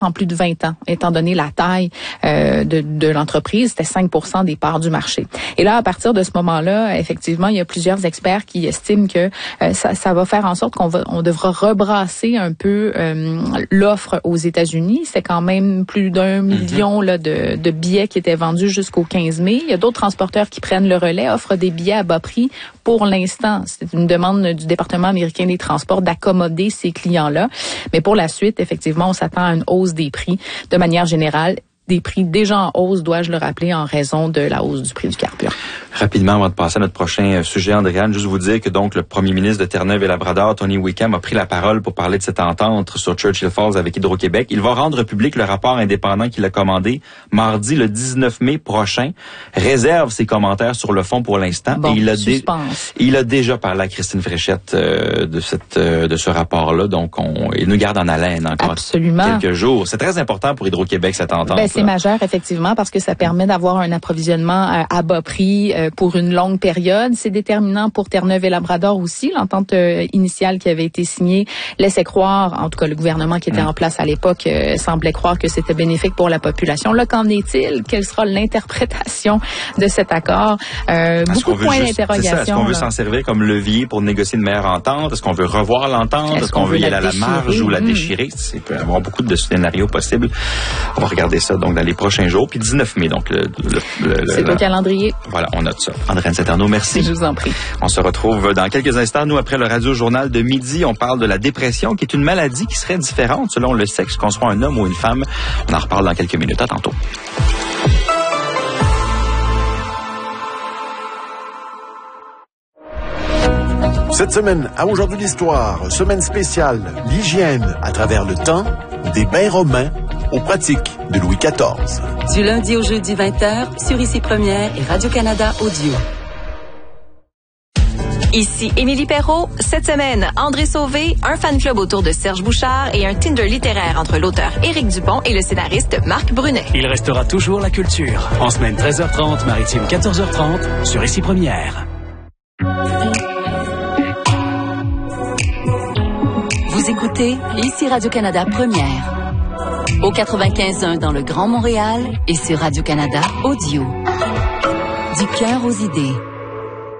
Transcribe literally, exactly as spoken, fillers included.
en plus de vingt ans, étant donné la taille euh, de, de l'entreprise, c'était cinq pour cent des parts du marché. Et là, à partir de ce moment-là, effectivement, il y a plusieurs experts qui estiment que euh, ça, ça va faire en sorte qu'on va, on devra rebrasser un peu euh, l'offre aux États-Unis. C'est quand même plus d'un million là, de, de billets qui étaient vendus jusqu'au quinze mai. Il y a d'autres transporteurs qui prennent le relais, offrent des billets à bas prix. Pour l'instant, c'est une demande du département américain des transports d'accommoder ces clients-là. Mais pour la suite, effectivement, on s'attend à une hausse des prix de manière générale. Des prix déjà en hausse, dois-je le rappeler, en raison de la hausse du prix du carburant. Rapidement, avant de passer à notre prochain sujet, Andréane, juste vous dire que donc le premier ministre de Terre-Neuve et Labrador, Tony Wickham, a pris la parole pour parler de cette entente sur Churchill Falls avec Hydro-Québec. Il va rendre public le rapport indépendant qu'il a commandé mardi le dix-neuf mai prochain. Réserve ses commentaires sur le fond pour l'instant. Bon, et il a, dé- il a déjà parlé à Christine Fréchette euh, de cette euh, de ce rapport-là. Donc, on, il nous garde en haleine encore Absolument. quelques jours. C'est très important pour Hydro-Québec, cette entente. Ben, c'est majeur, effectivement, parce que ça permet d'avoir un approvisionnement euh, à bas prix euh, pour une longue période. C'est déterminant pour Terre-Neuve et Labrador aussi. L'entente euh, initiale qui avait été signée laissait croire, en tout cas le gouvernement qui était mmh. en place à l'époque euh, semblait croire que c'était bénéfique pour la population. Là, qu'en est-il? Quelle sera l'interprétation de cet accord? Euh, beaucoup de points juste, d'interrogation. Est-ce qu'on veut s'en servir comme levier pour négocier une meilleure entente? Est-ce qu'on veut revoir l'entente? Est-ce, Est-ce qu'on, qu'on veut y aller à la marge ou la mmh. déchirer? Il peut y avoir beaucoup de scénarios possibles. On va regarder ça donc dans les prochains jours. Puis dix-neuf mai, donc le, le, le, c'est le au calendrier. Voilà, on note ça. Andréane Saint-Arnaud, merci. Je vous en prie. On se retrouve dans quelques instants. Nous, après le radio-journal de midi, on parle de la dépression, qui est une maladie qui serait différente selon le sexe, qu'on soit un homme ou une femme. On en reparle dans quelques minutes. À tantôt. Cette semaine, à Aujourd'hui l'Histoire, semaine spéciale, l'hygiène à travers le temps, des bains romains aux pratiques de Louis quatorze. Du lundi au jeudi vingt heures, sur Ici Première et Radio-Canada Audio. Ici Émilie Perrault. Cette semaine, André Sauvé, un fan club autour de Serge Bouchard et un Tinder littéraire entre l'auteur Éric Dupont et le scénariste Marc Brunet. Il restera toujours la culture. En semaine treize heures trente, maritime quatorze heures trente, sur Ici Première. Vous écoutez Ici Radio-Canada Première. Au quatre-vingt-quinze un dans le Grand Montréal et sur Radio-Canada Audio. Du cœur aux idées.